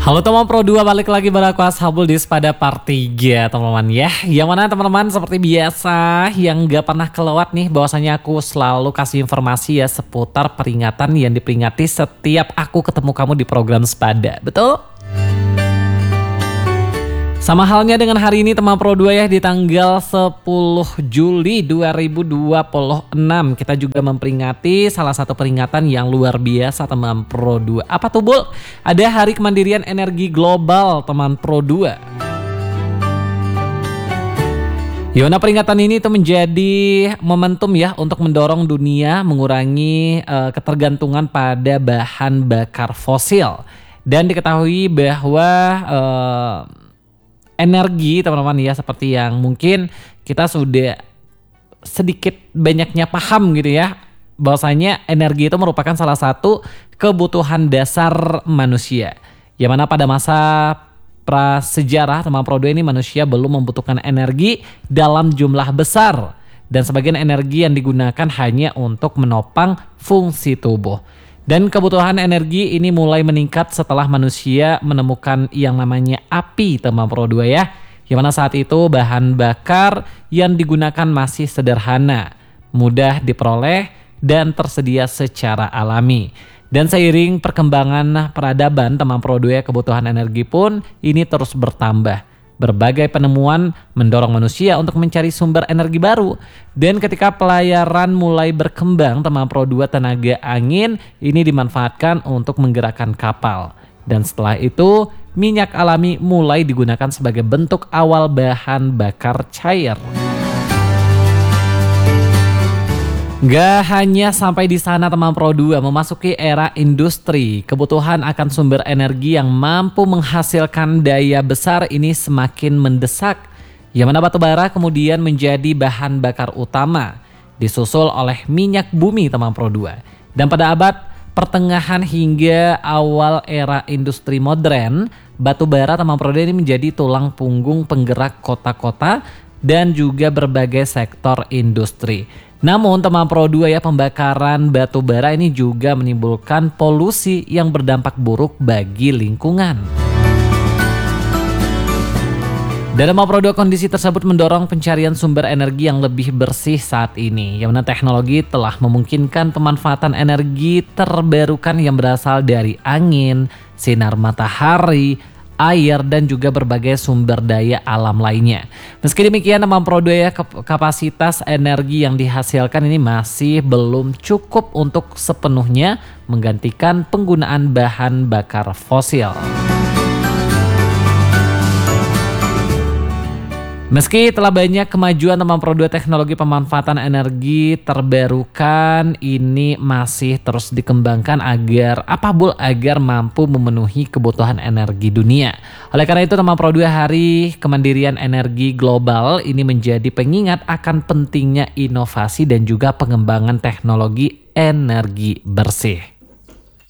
Halo teman Pro 2, balik lagi bareng aku Ashabul Dis pada part 3 teman-teman ya. Yang mana teman-teman seperti biasa yang gak pernah kelewat nih, bahwasanya aku selalu kasih informasi ya seputar peringatan yang diperingati setiap aku ketemu kamu di program Sepada, betul? Sama halnya dengan hari ini teman Pro 2 ya, di tanggal 10 Juli 2026 kita juga memperingati salah satu peringatan yang luar biasa teman Pro 2. Apa tuh Bul? Ada Hari Kemandirian Energi Global teman Pro 2. Yona peringatan ini itu menjadi momentum ya untuk mendorong dunia mengurangi ketergantungan pada bahan bakar fosil. Dan diketahui bahwa energi teman-teman ya, seperti yang mungkin kita sudah sedikit banyaknya paham gitu ya, bahwasanya energi itu merupakan salah satu kebutuhan dasar manusia. Yang mana pada masa prasejarah teman Pro 2 ini manusia belum membutuhkan energi dalam jumlah besar, dan sebagian energi yang digunakan hanya untuk menopang fungsi tubuh. Dan kebutuhan energi ini mulai meningkat setelah manusia menemukan yang namanya api teman Pro 2 ya. Yang mana saat itu bahan bakar yang digunakan masih sederhana, mudah diperoleh dan tersedia secara alami. Dan seiring perkembangan peradaban teman Pro 2 ya, kebutuhan energi pun ini terus bertambah. Berbagai penemuan mendorong manusia untuk mencari sumber energi baru. Dan ketika pelayaran mulai berkembang teman Pro 2, tenaga angin ini dimanfaatkan untuk menggerakkan kapal. Dan setelah itu minyak alami mulai digunakan sebagai bentuk awal bahan bakar cair. Gak hanya sampai di sana teman Pro 2, memasuki era industri, kebutuhan akan sumber energi yang mampu menghasilkan daya besar ini semakin mendesak. Yang mana batu bara kemudian menjadi bahan bakar utama, disusul oleh minyak bumi teman Pro 2. Dan pada abad pertengahan hingga awal era industri modern, batu bara teman Pro 2 ini menjadi tulang punggung penggerak kota-kota dan juga berbagai sektor industri. Namun teman Pro 2 ya, pembakaran batu bara ini juga menimbulkan polusi yang berdampak buruk bagi lingkungan. Dan teman Pro 2, kondisi tersebut mendorong pencarian sumber energi yang lebih bersih saat ini. Yang mana teknologi telah memungkinkan pemanfaatan energi terbarukan yang berasal dari angin, sinar matahari, air, dan juga berbagai sumber daya alam lainnya. Meski demikian teman Pro 2 ya, kapasitas energi yang dihasilkan ini masih belum cukup untuk sepenuhnya menggantikan penggunaan bahan bakar fosil. Meski telah banyak kemajuan teman Pro 2, teknologi pemanfaatan energi terbarukan ini masih terus dikembangkan agar agar mampu memenuhi kebutuhan energi dunia. Oleh karena itu teman Pro 2, Hari Kemandirian Energi Global ini menjadi pengingat akan pentingnya inovasi dan juga pengembangan teknologi energi bersih.